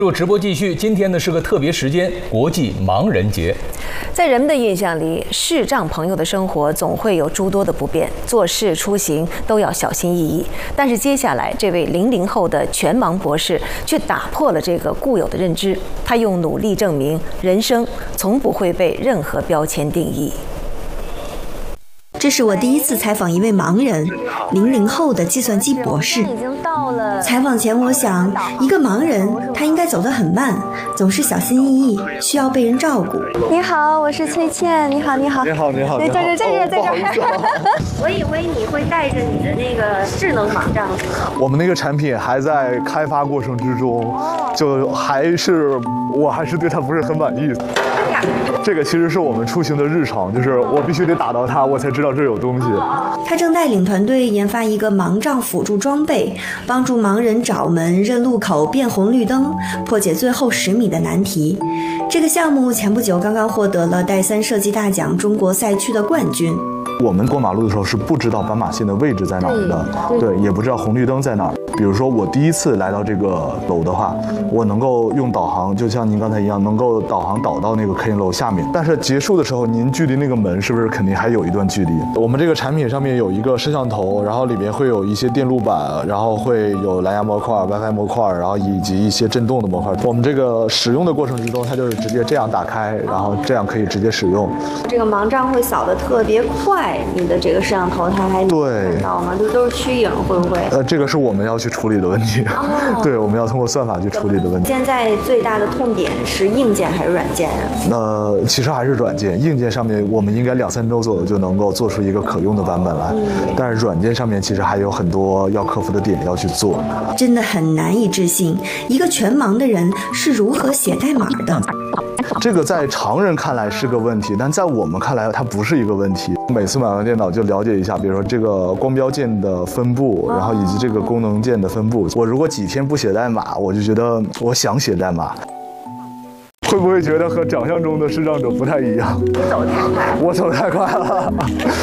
若直播继续，今天呢是个特别时间——国际盲人节。 在人们的印象里，视障朋友的生活总会有诸多的不便，做事出行都要小心翼翼。但是接下来，这位00后的全盲博士却打破了这个固有的认知，他用努力证明，人生从不会被任何标签定义。 这是我第一次采访一位盲人，00后的计算机博士。 已经到了。 采访前，我想，一个盲人他应该走得很慢，总是小心翼翼，需要被人照顾。 你好，我是崔倩。你好，你好。 你好，你好。 在这儿。 我以为你会带着你的那个智能盲杖。 我们那个产品还在开发过程之中，我还是对它不是很满意。这个其实是我们出行的日常，就是我必须得打到它，我才知道这有东西。 他正带领团队研发一个盲杖辅助装备，帮助盲人找门、认路口、变红绿灯，破解最后10米的难题。这个项目前不久刚刚获得了戴森设计大奖中国赛区的冠军。 我们过马路的时候是不知道斑马线的位置在哪儿的，对，也不知道红绿灯在哪儿。比如说我第一次来到这个楼的话，我能够用导航，就像您刚才一样，能够导航导到那个 K 楼下面。但是结束的时候，您距离那个门是不是肯定还有一段距离？我们这个产品上面有一个摄像头，然后里面会有一些电路板，然后会有蓝牙模块、WiFi 模块，然后以及一些震动的模块。我们这个使用的过程之中，它就是直接这样打开，然后这样可以直接使用。 这个盲杖会扫得特别快，你的这个摄像头它还能看到吗？都是虚影，会不会？ 这个是我们要去处理的问题。对，我们要通过算法去处理的问题。 现在最大的痛点是硬件还是软件啊？ 其实还是软件，硬件上面我们应该2-3周左右就能够做出一个可用的版本来，但是软件上面其实还有很多要克服的点要去做。 真的很难以置信，一个全盲的人是如何写代码的。 这个在常人看来是个问题，但在我们看来它不是一个问题。每次买完电脑就了解一下，比如说这个光标键的分布，然后以及这个功能键的分布。我如果几天不写代码，我就觉得我想写代码。会不会觉得和想象中的视障者不太一样？ 你走太快， 我走太快了。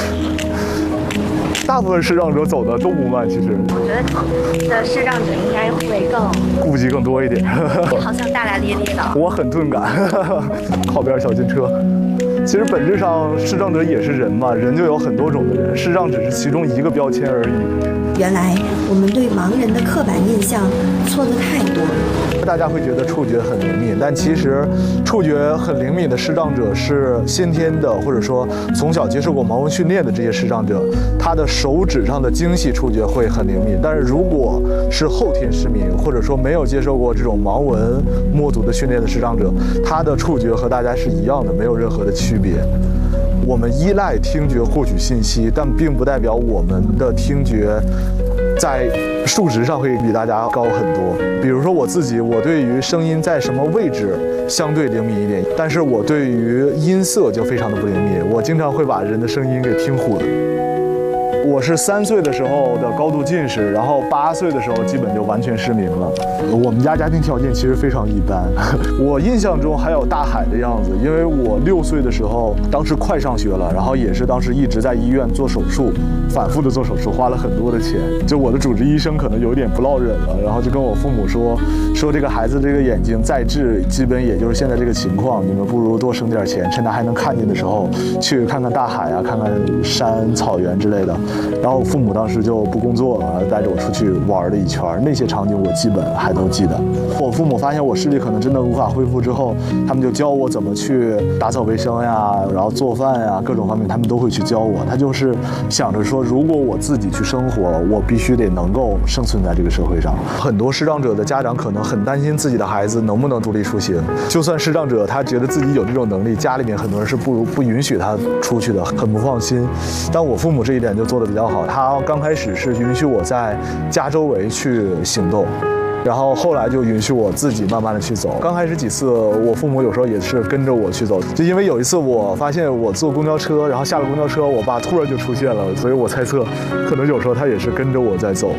大部分视障者走的都不慢，其实。 我觉得你的视障者应该会更顾忌更多一点。 你好像大大咧咧的。 我很钝感，靠边小心车。其实本质上视障者也是人嘛，人就有很多种的人，视障只是其中一个标签而已。 原来我们对盲人的刻板印象错得太多了。 大家会觉得触觉很灵敏，但其实触觉很灵敏的视障者是先天的，或者说从小接受过盲文训练的这些视障者，他的手指上的精细触觉会很灵敏。但是如果是后天失明，或者说没有接受过这种盲文摸读的训练的视障者，他的触觉和大家是一样的，没有任何的区别。我们依赖听觉获取信息，但并不代表我们的听觉在数值上会比大家高很多。比如说我自己，我对于声音在什么位置相对灵敏一点，但是我对于音色就非常的不灵敏，我经常会把人的声音给听糊了。我是3岁的时候的高度近视，然后8岁的时候基本就完全失明了。我们家家庭条件其实非常一般，我印象中还有大海的样子，因为我6岁的时候，当时快上学了，然后也是当时一直在医院做手术，反复的做手术，花了很多的钱。就我的主治医生可能有点不落忍了，然后就跟我父母说这个孩子这个眼睛再治，基本也就是现在这个情况，你们不如多省点钱，趁他还能看见的时候去看看大海啊，看看山草原之类的。然后父母当时就不工作了，带着我出去玩了一圈，那些场景我基本还都记得。我父母发现我视力可能真的无法恢复之后，他们就教我怎么去打扫卫生呀，然后做饭呀，各种方面他们都会去教我。他就是想着说，如果我自己去生活，我必须得能够生存在这个社会上。很多视障者的家长可能很担心自己的孩子能不能独立出行，就算视障者他觉得自己有这种能力，家里面很多人是不允许他出去的，很不放心。但我父母这一点就做得比较好，他刚开始是允许我在家周围去行动，然后后来就允许我自己慢慢的去走。刚开始几次，我父母有时候也是跟着我去走，就因为有一次我发现我坐公交车，然后下了公交车，我爸突然就出现了，所以我猜测，可能有时候他也是跟着我在走。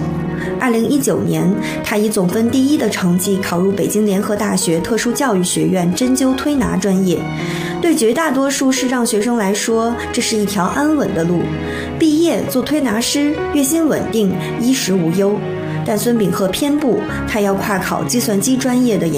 2019年，他以总分第1的成绩考入北京联合大学特殊教育学院针灸推拿专业。对绝大多数视障学生来说，这是一条安稳的路。毕业做推拿师，月薪稳定，衣食无忧。 但孙秉赫偏不，他要跨考计算机专业的